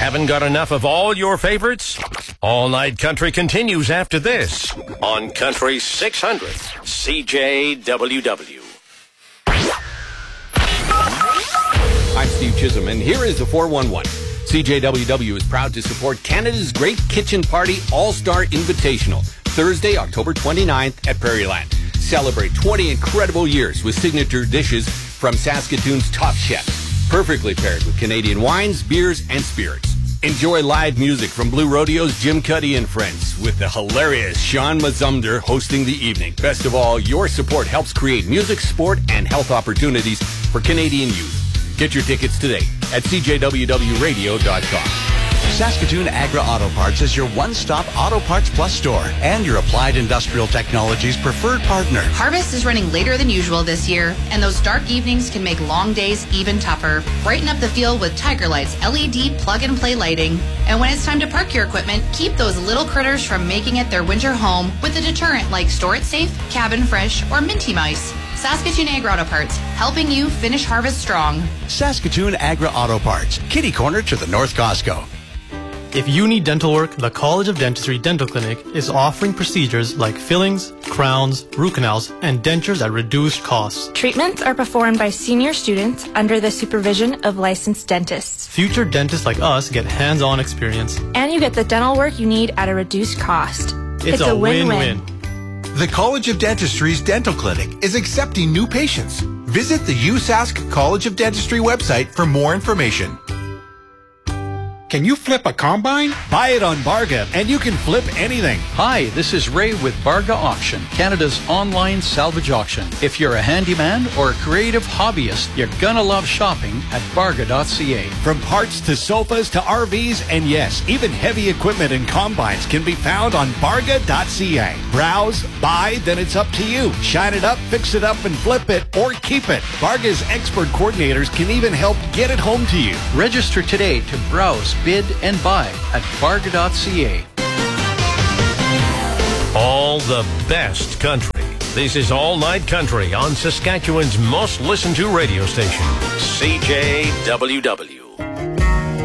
Haven't got enough of all your favorites? All Night Country continues after this on Country 600 CJWW. I'm Steve Chisholm, and here is the 411. CJWW is proud to support Canada's Great Kitchen Party All-Star Invitational, Thursday, October 29th at Prairieland. Celebrate 20 incredible years with signature dishes from Saskatoon's top chefs, perfectly paired with Canadian wines, beers, and spirits. Enjoy live music from Blue Rodeo's Jim Cuddy and Friends, with the hilarious Sean Mazumder hosting the evening. Best of all, your support helps create music, sport, and health opportunities for Canadian youth. Get your tickets today at cjwwradio.com. Saskatoon Agra Auto Parts is your one-stop Auto Parts Plus store and your Applied Industrial Technologies preferred partner. Harvest is running later than usual this year, and those dark evenings can make long days even tougher. Brighten up the field with Tiger Lights LED plug-and-play lighting. And when it's time to park your equipment, keep those little critters from making it their winter home with a deterrent like Store It Safe, Cabin Fresh, or Minty Mice. Saskatoon Agra Auto Parts, helping you finish harvest strong. Saskatoon Agra Auto Parts, kitty corner to the North Costco. If you need dental work, the College of Dentistry Dental Clinic is offering procedures like fillings, crowns, root canals, and dentures at reduced costs. Treatments are performed by senior students under the supervision of licensed dentists. Future dentists like us get hands-on experience. And you get the dental work you need at a reduced cost. It's a win-win. The College of Dentistry's Dental Clinic is accepting new patients. Visit the USask College of Dentistry website for more information. Can you flip a combine? Buy it on Barga, and you can flip anything. Hi, this is Ray with Barga Auction, Canada's online salvage auction. If you're a handyman or a creative hobbyist, you're gonna love shopping at Barga.ca. From parts to sofas to RVs, and yes, even heavy equipment and combines can be found on Barga.ca. Browse, buy, then it's up to you. Shine it up, fix it up, and flip it, or keep it. Barga's expert coordinators can even help get it home to you. Register today to browse, bid, and buy at Barga.ca. All the best country. This is All Night Country on Saskatchewan's most listened to radio station, CJWW.